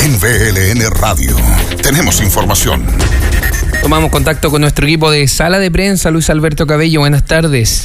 En BLN Radio tenemos información. Tomamos contacto con nuestro equipo de sala de prensa. Luis Alberto Cabello, buenas tardes.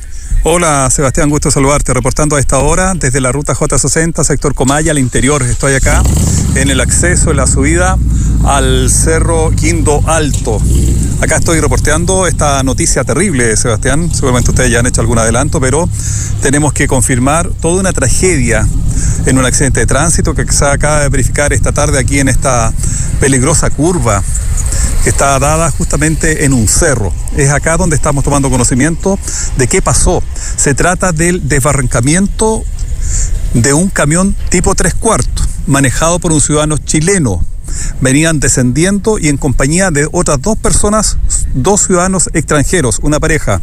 Hola Sebastián, gusto saludarte, reportando a esta hora desde la ruta J60, sector Comaya, al interior. Estoy acá en el acceso, en la subida al Cerro Guindo Alto. Acá estoy reporteando esta noticia terrible, Sebastián. Seguramente ustedes ya han hecho algún adelanto, pero tenemos que confirmar toda una tragedia en un accidente de tránsito que se acaba de verificar esta tarde aquí en esta peligrosa curva que está dada justamente en un cerro. Es acá donde estamos tomando conocimiento de qué pasó. Se trata del desbarrancamiento de un camión tipo 3/4, manejado por un ciudadano chileno. Venían descendiendo y en compañía de otras dos personas, dos ciudadanos extranjeros, una pareja,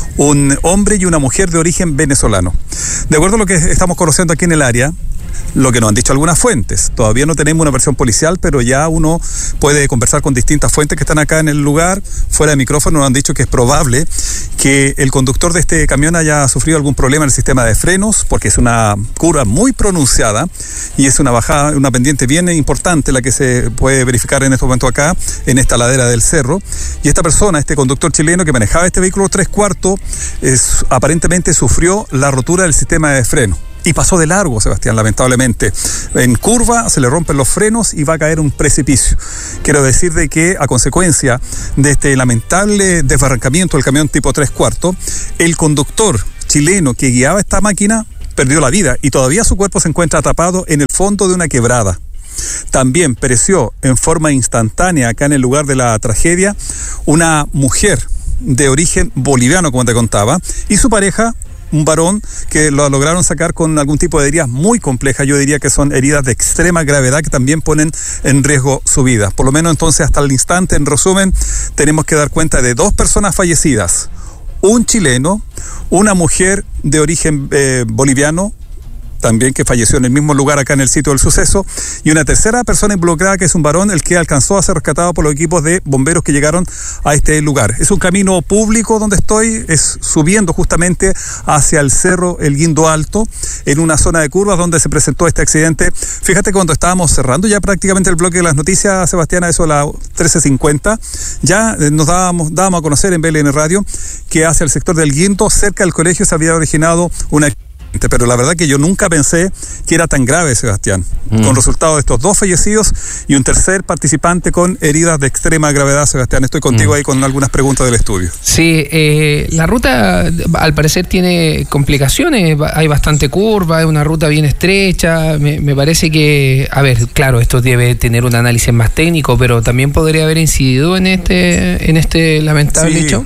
un hombre y una mujer de origen venezolano. De acuerdo a lo que estamos conociendo aquí en el área, lo que nos han dicho algunas fuentes, todavía no tenemos una versión policial, pero ya uno puede conversar con distintas fuentes que están acá en el lugar, fuera de micrófono. Nos han dicho que es probable que el conductor de este camión haya sufrido algún problema en el sistema de frenos, porque es una curva muy pronunciada y es una bajada, una pendiente bien importante la que se puede verificar en este momento acá, en esta ladera del cerro. Y esta persona, este conductor chileno que manejaba este vehículo 3/4, aparentemente sufrió la rotura del sistema de freno. Y pasó de largo, Sebastián, lamentablemente. En curva se le rompen los frenos y va a caer un precipicio. Quiero decir de que a consecuencia de este lamentable desbarrancamiento del camión tipo 3/4, el conductor chileno que guiaba esta máquina perdió la vida y todavía su cuerpo se encuentra atrapado en el fondo de una quebrada. También pereció en forma instantánea acá en el lugar de la tragedia una mujer de origen boliviano, como te contaba, y su pareja, un varón que lo lograron sacar con algún tipo de heridas muy complejas. Yo diría que son heridas de extrema gravedad que también ponen en riesgo su vida. Por lo menos entonces hasta el instante, en resumen, tenemos que dar cuenta de dos personas fallecidas. Un chileno, una mujer de origen boliviano, también que falleció en el mismo lugar acá en el sitio del suceso, y una tercera persona involucrada que es un varón, el que alcanzó a ser rescatado por los equipos de bomberos que llegaron a este lugar. Es un camino público donde estoy, es subiendo justamente hacia el cerro El Guindo Alto, en una zona de curvas donde se presentó este accidente. Fíjate, cuando estábamos cerrando ya prácticamente el bloque de las noticias, Sebastián, a eso a las 13:50, ya nos dábamos a conocer en BLN Radio que hacia el sector del Guindo, cerca del colegio, se había originado una... Pero la verdad que yo nunca pensé que era tan grave, Sebastián, con resultado de estos dos fallecidos y un tercer participante con heridas de extrema gravedad. Sebastián, estoy contigo ahí con algunas preguntas del estudio. Sí, la ruta al parecer tiene complicaciones, hay bastante curva, es una ruta bien estrecha. Me parece que, a ver, claro, esto debe tener un análisis más técnico, pero también podría haber incidido en este lamentable hecho.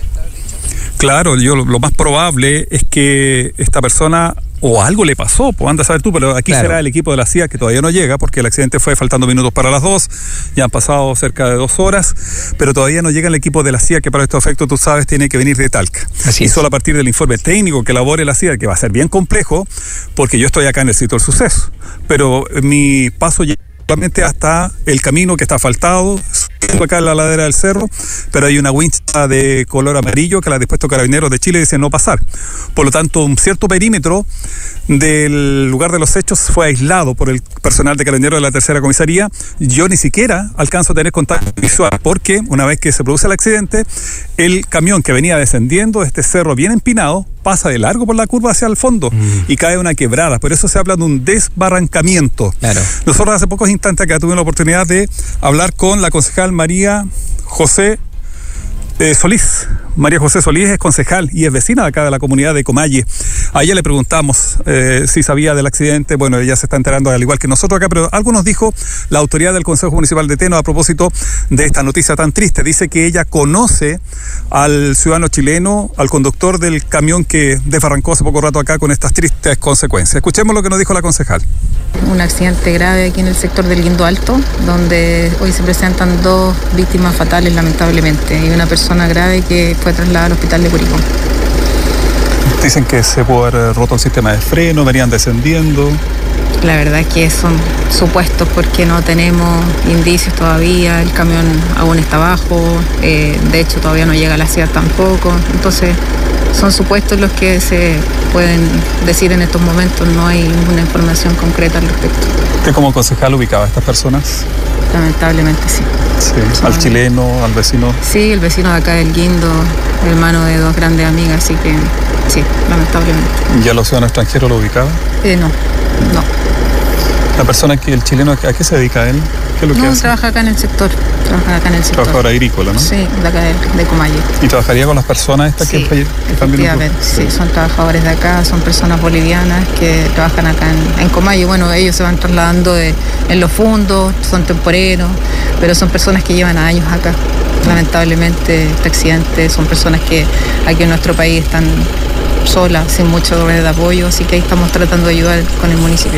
Claro, lo más probable es que esta persona o algo le pasó, pues anda a saber tú, pero aquí será el equipo de la CIA que todavía no llega, porque el accidente fue faltando minutos para las 2, ya han pasado cerca de 2 horas, pero todavía no llega el equipo de la CIA, que para estos efectos, tú sabes, tiene que venir de Talca. Así es. Y solo a partir del informe técnico que elabore la CIA, que va a ser bien complejo, porque yo estoy acá en el sitio del suceso, pero mi paso llega solamente hasta el camino que está asfaltado, acá en la ladera del cerro, pero hay una wincha de color amarillo que la ha dispuesto Carabineros de Chile y dice no pasar. Por lo tanto, un cierto perímetro del lugar de los hechos fue aislado por el personal de Carabineros de la tercera comisaría. Yo ni siquiera alcanzo a tener contacto visual, porque una vez que se produce el accidente, el camión que venía descendiendo de este cerro bien empinado pasa de largo por la curva hacia el fondo y cae una quebrada. Por eso se habla de un desbarrancamiento. Claro. Nosotros hace pocos instantes acá tuvimos la oportunidad de hablar con la concejal María José Solís. María José Solís es concejal y es vecina de acá de la comunidad de Comalle. A ella le preguntamos si sabía del accidente. Bueno, ella se está enterando al igual que nosotros acá, pero algo nos dijo la autoridad del Consejo Municipal de Teno a propósito de esta noticia tan triste. Dice que ella conoce al ciudadano chileno, al conductor del camión que desbarrancó hace poco rato acá con estas tristes consecuencias. Escuchemos lo que nos dijo la concejal. Un accidente grave aquí en el sector del Guindo Alto, donde hoy se presentan 2 víctimas fatales lamentablemente y una persona grave que fue trasladada al hospital de Curicó. Dicen que se pudo haber roto el sistema de freno, venían descendiendo. La verdad es que son supuestos porque no tenemos indicios todavía, el camión aún está abajo, de hecho todavía no llega a la ciudad tampoco, entonces son supuestos los que se pueden decir en estos momentos, no hay ninguna información concreta al respecto. ¿Usted como concejal ubicaba a estas personas? Lamentablemente sí. Sí. ¿Al chileno, al vecino? Sí, el vecino de acá del Guindo, hermano de dos grandes amigas, así que sí, lamentablemente. ¿Y a los ciudadanos extranjeros lo ubicaba? No. ¿La persona que el chileno, a qué se dedica él? ¿Qué es lo que hace? Trabaja acá en el sector. Trabajador agrícola, ¿no? Sí, de acá de Comayé. ¿Y trabajaría con las personas estas que están viendo? Sí, son trabajadores de acá, son personas bolivianas que trabajan acá en Comayé. Bueno, ellos se van trasladando en los fondos, son temporeros, pero son personas que llevan años acá. Lamentablemente, este accidente son personas que aquí en nuestro país están solas, sin mucho red de apoyo, así que ahí estamos tratando de ayudar con el municipio.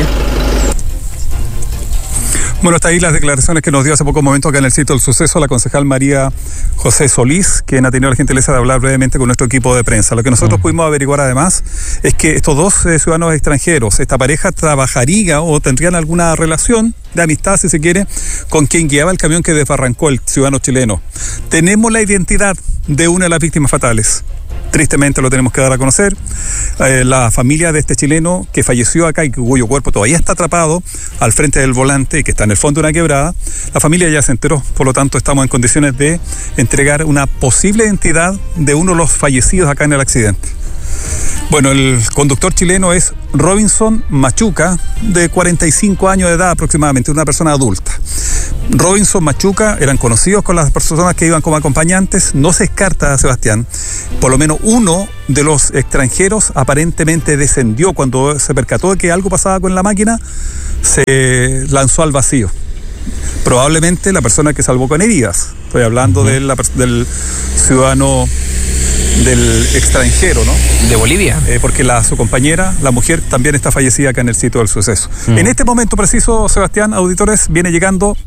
Bueno, hasta ahí las declaraciones que nos dio hace poco momento acá en el sitio del suceso la concejal María José Solís, quien ha tenido la gentileza de hablar brevemente con nuestro equipo de prensa. Lo que nosotros pudimos averiguar además es que estos dos ciudadanos extranjeros, esta pareja trabajaría o tendrían alguna relación de amistad, si se quiere, con quien guiaba el camión que desbarrancó el ciudadano chileno. Tenemos la identidad de una de las víctimas fatales. Tristemente lo tenemos que dar a conocer. La familia de este chileno que falleció acá y cuyo cuerpo todavía está atrapado al frente del volante y que está en el fondo de una quebrada, la familia ya se enteró, por lo tanto estamos en condiciones de entregar una posible identidad de uno de los fallecidos acá en el accidente. Bueno, el conductor chileno es Robinson Machuca, de 45 años de edad aproximadamente, una persona adulta. Robinson Machuca eran conocidos con las personas que iban como acompañantes. No se descarta, Sebastián, por lo menos uno de los extranjeros aparentemente descendió cuando se percató de que algo pasaba con la máquina, se lanzó al vacío. Probablemente la persona que salvó con heridas. Estoy hablando del ciudadano, del extranjero, ¿no? De Bolivia. Porque su compañera, la mujer, también está fallecida acá en el sitio del suceso. En este momento preciso, Sebastián, auditores, viene llegando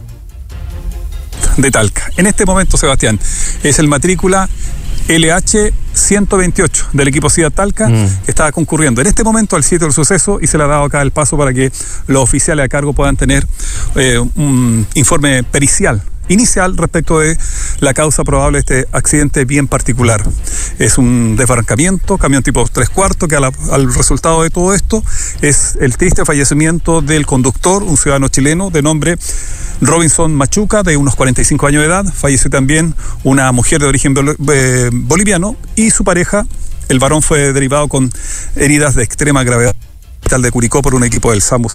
de Talca. En este momento, Sebastián, es el matrícula LH 128 del equipo SIDA Talca, que está concurriendo en este momento al sitio del suceso y se le ha dado acá el paso para que los oficiales a cargo puedan tener un informe pericial inicial respecto de la causa probable de este accidente bien particular. Es un desbarrancamiento, camión tipo 3/4, que al resultado de todo esto es el triste fallecimiento del conductor, un ciudadano chileno de nombre Robinson Machuca, de unos 45 años de edad. Falleció también una mujer de origen boliviano y su pareja. El varón fue derivado con heridas de extrema gravedad al hospital de Curicó por un equipo del SAMU.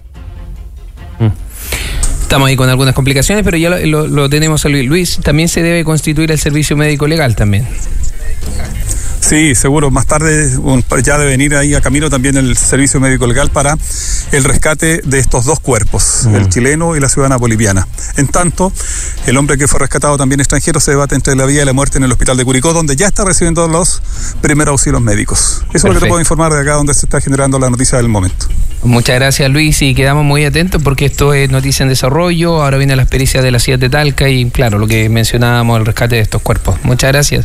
Estamos ahí con algunas complicaciones, pero ya lo tenemos a Luis. También se debe constituir el servicio médico legal también. Sí, seguro. Más tarde ya debe venir ahí a camino también el servicio médico legal para el rescate de estos dos cuerpos, el chileno y la ciudadana boliviana. En tanto, el hombre que fue rescatado también extranjero se debate entre la vida y la muerte en el hospital de Curicó, donde ya está recibiendo los primeros auxilios médicos. Eso es lo que te puedo informar de acá, donde se está generando la noticia del momento. Muchas gracias, Luis, y quedamos muy atentos porque esto es noticia en desarrollo. Ahora viene las pericias de la ciudad de Talca y, claro, lo que mencionábamos, el rescate de estos cuerpos. Muchas gracias.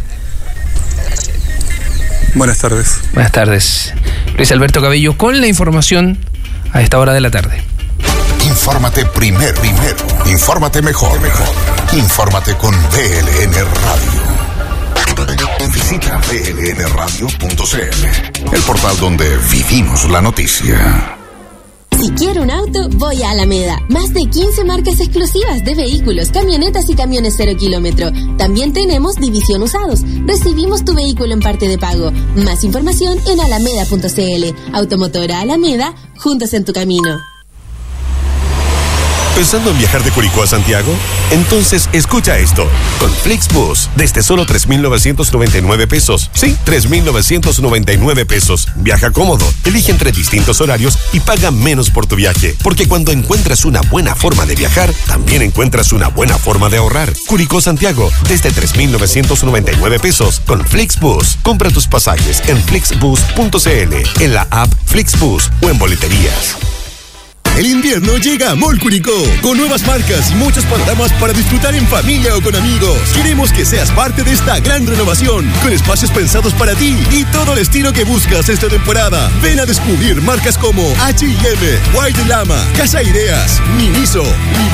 Buenas tardes. Buenas tardes. Luis Alberto Cabello con la información a esta hora de la tarde. Infórmate primero. Infórmate mejor. Infórmate con BLN Radio. Visita blnradio.cl, el portal donde vivimos la noticia. Si quiero un auto, voy a Alameda. Más de 15 marcas exclusivas de vehículos, camionetas y camiones 0 kilómetro. También tenemos división usados. Recibimos tu vehículo en parte de pago. Más información en alameda.cl. Automotora Alameda, juntos en tu camino. ¿Pensando en viajar de Curicó a Santiago? Entonces escucha esto. Con Flixbus, desde solo 3,999 pesos. Sí, 3,999 pesos. Viaja cómodo, elige entre distintos horarios y paga menos por tu viaje. Porque cuando encuentras una buena forma de viajar, también encuentras una buena forma de ahorrar. Curicó Santiago, desde 3,999 pesos. Con Flixbus, compra tus pasajes en flixbus.cl, en la app Flixbus o en boleterías. El invierno llega a Mall Curicó, con nuevas marcas y muchos panoramas para disfrutar en familia o con amigos. Queremos que seas parte de esta gran renovación, con espacios pensados para ti y todo el estilo que buscas esta temporada. Ven a descubrir marcas como H&M, White Llama, Casa Ideas, Miniso,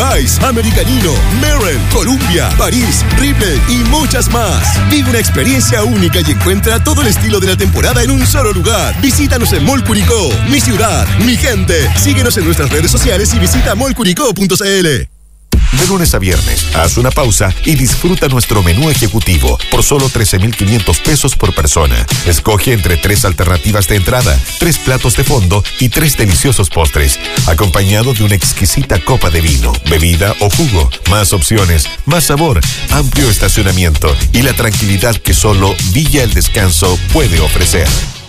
Heights, Americanino, Merrell, Columbia, París, Ripley y muchas más. Vive una experiencia única y encuentra todo el estilo de la temporada en un solo lugar. Visítanos en Mall Curicó, mi ciudad, mi gente. Síguenos en nuestras redes sociales y visita mallcuricó.cl. De lunes a viernes, haz una pausa y disfruta nuestro menú ejecutivo por solo 13,500 pesos por persona. Escoge entre 3 alternativas de entrada, 3 platos de fondo y 3 deliciosos postres, acompañado de una exquisita copa de vino, bebida o jugo. Más opciones, más sabor, amplio estacionamiento y la tranquilidad que solo Villa El Descanso puede ofrecer.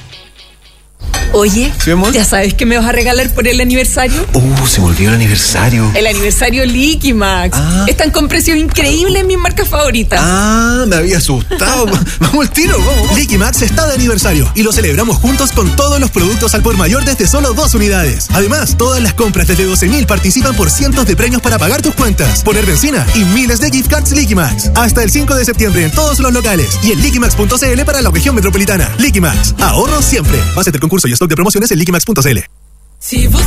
Oye, ¿Sí, amor? ¿ya sabes qué me vas a regalar por el aniversario? Se me olvidó el aniversario. El aniversario Liquimax. Están con precios increíbles en mis marcas favoritas. Me había asustado. Vamos al tiro, vamos. Liquimax está de aniversario y lo celebramos juntos con todos los productos al por mayor desde solo 2 unidades. Además, todas las compras desde 12.000 participan por cientos de premios para pagar tus cuentas, poner benzina y miles de gift cards Liquimax. Hasta el 5 de septiembre en todos los locales y en liquimax.cl para la región metropolitana. Liquimax, ahorro siempre. Base del concurso y stock de promociones en liquimax.cl.